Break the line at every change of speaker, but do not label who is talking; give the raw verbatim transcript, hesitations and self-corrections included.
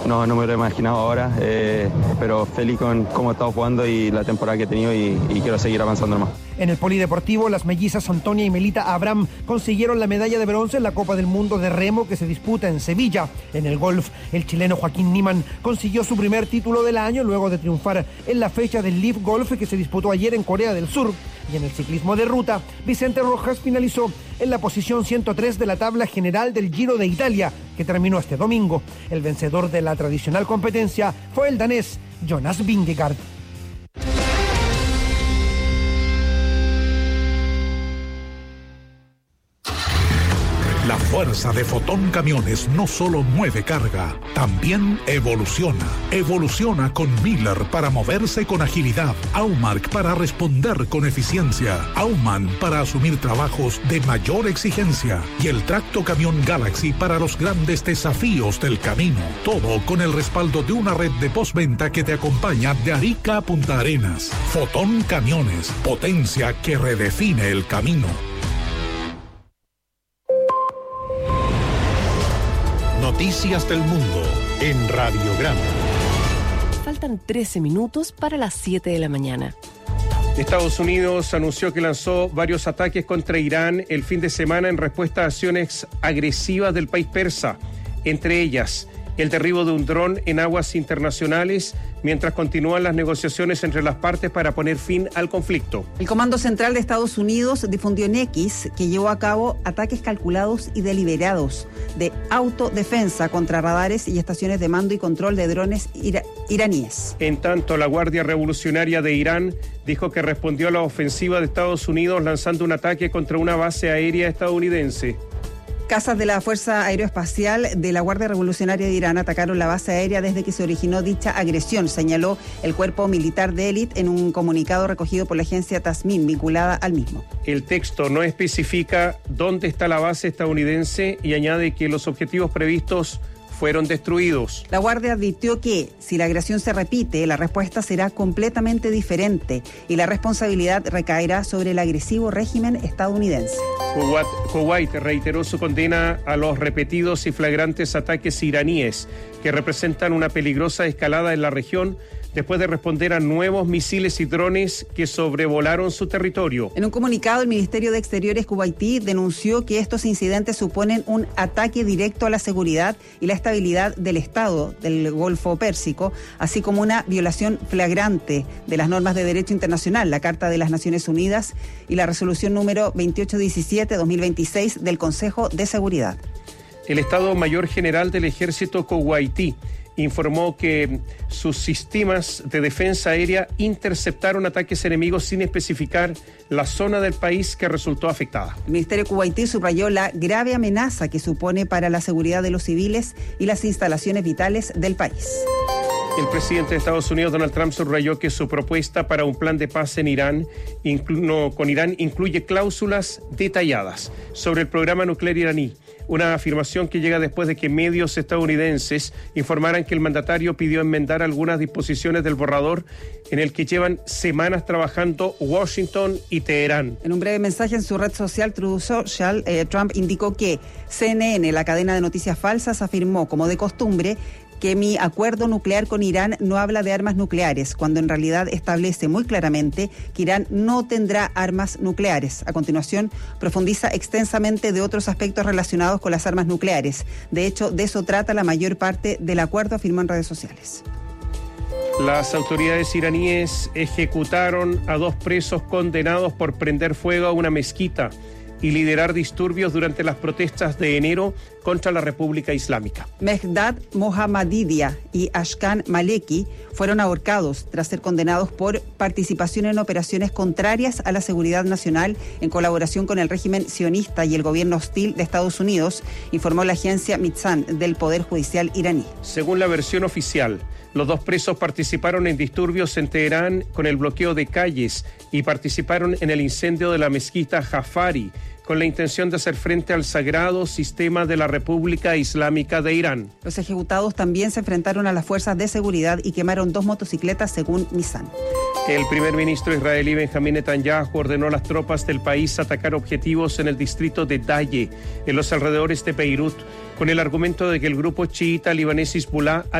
no, no me lo he imaginado ahora, eh, pero feliz con cómo he estado jugando y la temporada que he tenido y, y quiero seguir avanzando más.
En el polideportivo, las mellizas Antonia y Melita Abraham consiguieron la medalla de bronce en la Copa del Mundo de Remo que se disputa en Sevilla. En el golf, el chileno Joaquín Niemann consiguió su primer título del año luego de triunfar en la fecha del Leaf Golf que se disputó ayer en Corea del Sur. Y en el ciclismo de ruta, Vicente Rojas finalizó en la posición ciento tres de la tabla general del Giro de Italia, que terminó este domingo. El vencedor de la tradicional competencia fue el danés Jonas Vingegaard.
La fuerza de Fotón Camiones no solo mueve carga, también evoluciona. Evoluciona con Miller para moverse con agilidad, Aumark para responder con eficiencia, Aumann para asumir trabajos de mayor exigencia y el Tracto Camión Galaxy para los grandes desafíos del camino. Todo con el respaldo de una red de postventa que te acompaña de Arica a Punta Arenas. Fotón Camiones, potencia que redefine el camino. Noticias del Mundo en Radio Grande.
Faltan trece minutos para las siete de la mañana.
Estados Unidos anunció que lanzó varios ataques contra Irán el fin de semana en respuesta a acciones agresivas del país persa, entre ellas el derribo de un dron en aguas internacionales, mientras continúan las negociaciones entre las partes para poner fin al conflicto.
El Comando Central de Estados Unidos difundió en X que llevó a cabo ataques calculados y deliberados de autodefensa contra radares y estaciones de mando y control de drones ira- iraníes.
En tanto, la Guardia Revolucionaria de Irán dijo que respondió a la ofensiva de Estados Unidos lanzando un ataque contra una base aérea estadounidense.
Cazas de la Fuerza Aeroespacial de la Guardia Revolucionaria de Irán atacaron la base aérea desde que se originó dicha agresión, señaló el cuerpo militar de élite en un comunicado recogido por la agencia Tasmin, vinculada al mismo.
El texto no especifica dónde está la base estadounidense y añade que los objetivos previstos fueron destruidos.
La Guardia advirtió que, si la agresión se repite, la respuesta será completamente diferente y la responsabilidad recaerá sobre el agresivo régimen estadounidense.
Kuwait reiteró su condena a los repetidos y flagrantes ataques iraníes que representan una peligrosa escalada en la región después de responder a nuevos misiles y drones que sobrevolaron su territorio.
En un comunicado, el Ministerio de Exteriores kuwaití denunció que estos incidentes suponen un ataque directo a la seguridad y la estabilidad del Estado del Golfo Pérsico, así como una violación flagrante de las normas de derecho internacional, la Carta de las Naciones Unidas y la resolución número veintiocho diecisiete dos mil veintiséis del Consejo de Seguridad.
El Estado Mayor General del Ejército kuwaití informó que sus sistemas de defensa aérea interceptaron ataques enemigos sin especificar la zona del país que resultó afectada.
El Ministerio kuwaití subrayó la grave amenaza que supone para la seguridad de los civiles y las instalaciones vitales del país.
El presidente de Estados Unidos, Donald Trump, subrayó que su propuesta para un plan de paz en Irán, inclu- no, con Irán incluye cláusulas detalladas sobre el programa nuclear iraní. Una afirmación que llega después de que medios estadounidenses informaran que el mandatario pidió enmendar algunas disposiciones del borrador en el que llevan semanas trabajando Washington y Teherán.
En un breve mensaje en su red social Truth Social, eh, Trump indicó que C N N, la cadena de noticias falsas, afirmó, como de costumbre, que mi acuerdo nuclear con Irán no habla de armas nucleares, cuando en realidad establece muy claramente que Irán no tendrá armas nucleares. A continuación, profundiza extensamente de otros aspectos relacionados con las armas nucleares. De hecho, de eso trata la mayor parte del acuerdo, afirmó en redes sociales.
Las autoridades iraníes ejecutaron a dos presos condenados por prender fuego a una mezquita y liderar disturbios durante las protestas de enero contra la República Islámica.
Mehrdad Mohammadidia y Ashkan Maleki fueron ahorcados tras ser condenados por participación en operaciones contrarias a la seguridad nacional en colaboración con el régimen sionista y el gobierno hostil de Estados Unidos, informó la agencia Mizan del Poder Judicial iraní.
Según la versión oficial, los dos presos participaron en disturbios en Teherán con el bloqueo de calles y participaron en el incendio de la mezquita Jafari con la intención de hacer frente al sagrado sistema de la República Islámica de Irán.
Los ejecutados también se enfrentaron a las fuerzas de seguridad y quemaron dos motocicletas, según Mizan.
El primer ministro israelí Benjamín Netanyahu ordenó a las tropas del país atacar objetivos en el distrito de Daye, en los alrededores de Beirut, con el argumento de que el grupo chiita libanés Hezbollah